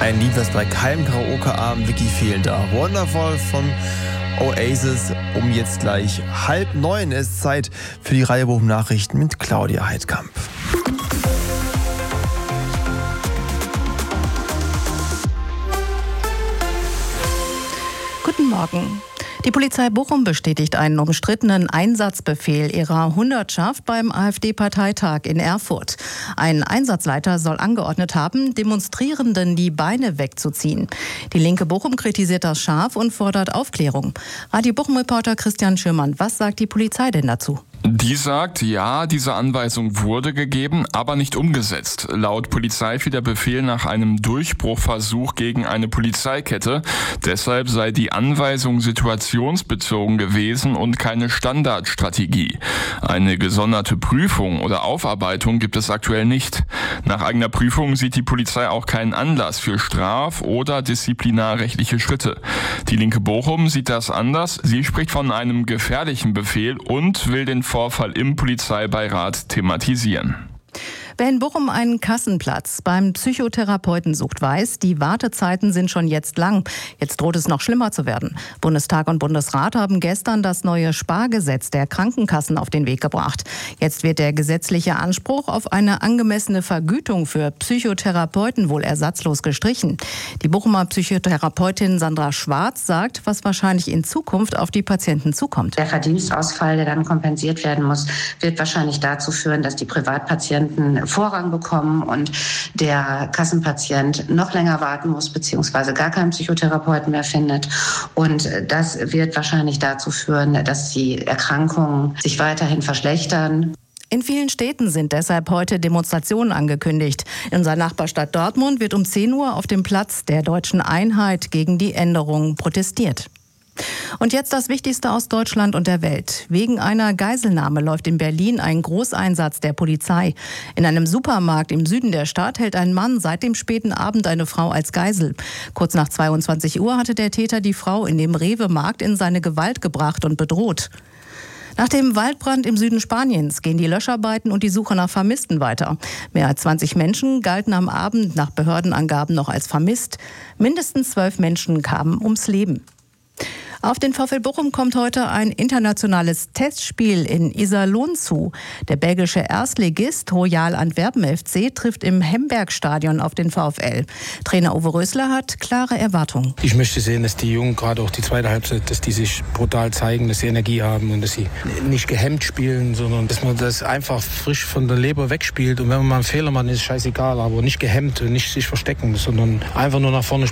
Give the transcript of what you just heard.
Ein Lied, was bei keinem Karaoke-Abend wirklich fehlen darf. Wonderful von Oasis. Jetzt gleich 8:30 ist Zeit für die Reihe Bochum Nachrichten mit Claudia Heidkamp. Guten Morgen. Die Polizei Bochum bestätigt einen umstrittenen Einsatzbefehl ihrer Hundertschaft beim AfD-Parteitag in Erfurt. Ein Einsatzleiter soll angeordnet haben, Demonstrierenden die Beine wegzuziehen. Die Linke Bochum kritisiert das scharf und fordert Aufklärung. Radio Bochum-Reporter Christian Schürmann, was sagt die Polizei denn dazu? Die sagt, ja, diese Anweisung wurde gegeben, aber nicht umgesetzt. Laut Polizei fiel der Befehl nach einem Durchbruchversuch gegen eine Polizeikette. Deshalb sei die Anweisung situationsbezogen gewesen und keine Standardstrategie. Eine gesonderte Prüfung oder Aufarbeitung gibt es aktuell nicht. Nach eigener Prüfung sieht die Polizei auch keinen Anlass für straf- oder disziplinarrechtliche Schritte. Die Linke Bochum sieht das anders. Sie spricht von einem gefährlichen Befehl und will den Vorfall im Polizeibeirat thematisieren. Wer in Bochum einen Kassenplatz beim Psychotherapeuten sucht, weiß, die Wartezeiten sind schon jetzt lang. Jetzt droht es noch schlimmer zu werden. Bundestag und Bundesrat haben gestern das neue Spargesetz der Krankenkassen auf den Weg gebracht. Jetzt wird der gesetzliche Anspruch auf eine angemessene Vergütung für Psychotherapeuten wohl ersatzlos gestrichen. Die Bochumer Psychotherapeutin Sandra Schwarz sagt, was wahrscheinlich in Zukunft auf die Patienten zukommt. Der Verdienstausfall, der dann kompensiert werden muss, wird wahrscheinlich dazu führen, dass die Privatpatienten Vorrang bekommen und der Kassenpatient noch länger warten muss, beziehungsweise gar keinen Psychotherapeuten mehr findet. Und das wird wahrscheinlich dazu führen, dass die Erkrankungen sich weiterhin verschlechtern. In vielen Städten sind deshalb heute Demonstrationen angekündigt. In unserer Nachbarstadt Dortmund wird um 10 Uhr auf dem Platz der Deutschen Einheit gegen die Änderungen protestiert. Und jetzt das Wichtigste aus Deutschland und der Welt. Wegen einer Geiselnahme läuft in Berlin ein Großeinsatz der Polizei. In einem Supermarkt im Süden der Stadt hält ein Mann seit dem späten Abend eine Frau als Geisel. Kurz nach 22 Uhr hatte der Täter die Frau in dem Rewe-Markt in seine Gewalt gebracht und bedroht. Nach dem Waldbrand im Süden Spaniens gehen die Löscharbeiten und die Suche nach Vermissten weiter. Mehr als 20 Menschen galten am Abend nach Behördenangaben noch als vermisst. Mindestens 12 Menschen kamen ums Leben. Auf den VfL Bochum kommt heute ein internationales Testspiel in Iserlohn zu. Der belgische Erstligist Royal Antwerpen FC trifft im Hemberg-Stadion auf den VfL. Trainer Uwe Rösler hat klare Erwartungen. Ich möchte sehen, dass die Jungen, gerade auch die zweite Halbzeit, dass die sich brutal zeigen, dass sie Energie haben und dass sie nicht gehemmt spielen, sondern dass man das einfach frisch von der Leber wegspielt. Und wenn man mal einen Fehler macht, ist es scheißegal, aber nicht gehemmt und nicht sich verstecken, sondern einfach nur nach vorne